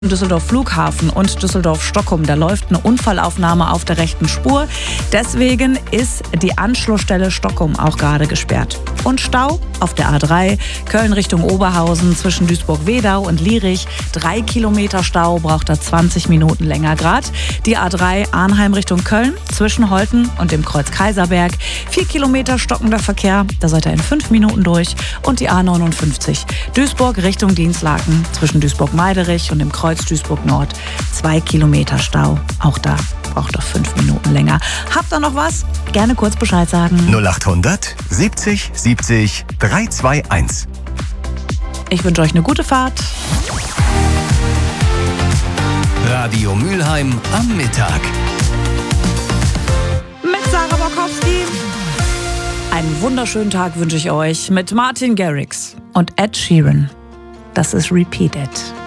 Düsseldorf Flughafen und Düsseldorf-Stockholm. Da läuft eine Unfallaufnahme auf der rechten Spur. Deswegen ist die Anschlussstelle Stockholm auch gerade gesperrt. Und Stau auf der A3 Köln Richtung Oberhausen zwischen Duisburg-Wedau und Lierich. 3 Kilometer Stau, braucht da 20 Minuten länger gerade. Die A3 Arnheim Richtung Köln zwischen Holten und dem Kreuz Kaiserberg. 4 Kilometer stockender Verkehr, da seid ihr in 5 Minuten durch. Und die A59 Duisburg Richtung Dinslaken zwischen Duisburg-Meiderich und dem Kreuz Duisburg Nord. 2 Kilometer Stau, auch da braucht ihr 5 Minuten länger. Habt ihr noch was? Gerne kurz Bescheid sagen. 0800 70 70 321. Ich wünsche euch eine gute Fahrt. Radio Mülheim am Mittag. Mit Sarah Borkowski. Einen wunderschönen Tag wünsche ich euch mit Martin Garrix und Ed Sheeran. Das ist Repeat It.